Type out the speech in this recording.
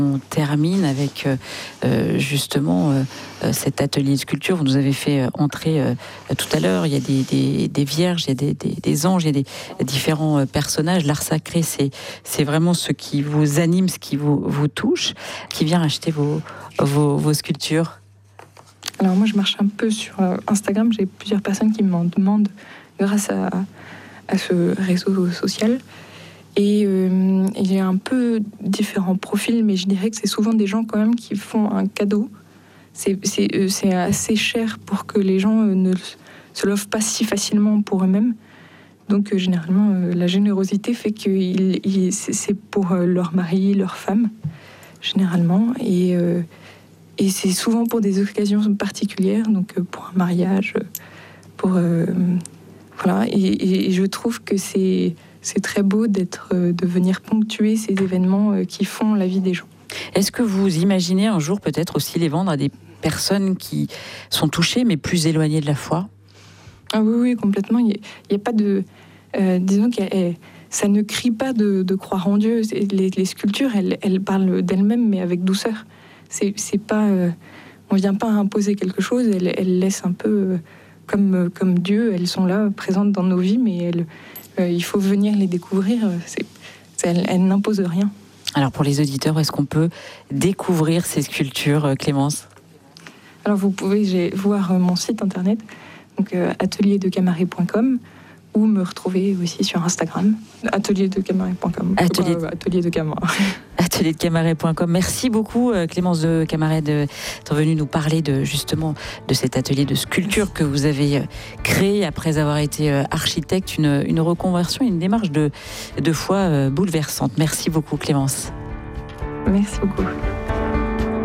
On termine avec justement cet atelier de sculpture. Vous nous avez fait entrer tout à l'heure. Il y a des vierges, il y a des anges, il y a des différents personnages. L'art sacré, c'est vraiment ce qui vous anime, ce qui vous touche. Qui vient acheter vos sculptures? Alors moi, je marche un peu sur Instagram. J'ai plusieurs personnes qui m'en demandent grâce à ce réseau social. Et il y a un peu différents profils, mais je dirais que c'est souvent des gens quand même qui font un cadeau. C'est assez cher pour que les gens ne se l'offrent pas si facilement pour eux-mêmes. Donc généralement, la générosité fait que c'est pour leur mari, leur femme, généralement. Et c'est souvent pour des occasions particulières, donc pour un mariage, voilà. Et je trouve que c'est très beau de venir ponctuer ces événements qui font la vie des gens. Est-ce que vous imaginez un jour peut-être aussi les vendre à des personnes qui sont touchées mais plus éloignées de la foi? Ah oui, complètement. Il n'y a pas de... disons que ça ne crie pas de croire en Dieu. Les sculptures, elles parlent d'elles-mêmes, mais avec douceur. C'est pas... on ne vient pas imposer quelque chose, elles laissent un peu... comme Dieu, elles sont là, présentes dans nos vies, mais il faut venir les découvrir. Elles n'imposent rien. Alors pour les auditeurs, est-ce qu'on peut découvrir ces sculptures, Clémence? Alors vous pouvez voir mon site internet, donc atelierdecamaret.com, ou me retrouver aussi sur Instagram, atelierdecamaret.com. Atelier de Camaret. Atelierdecamaret.com. Merci beaucoup Clémence de Camaret d'être venue nous parler justement de cet atelier de sculpture que vous avez créé après avoir été architecte, une reconversion, une démarche de foi bouleversante. Merci beaucoup Clémence. Merci beaucoup.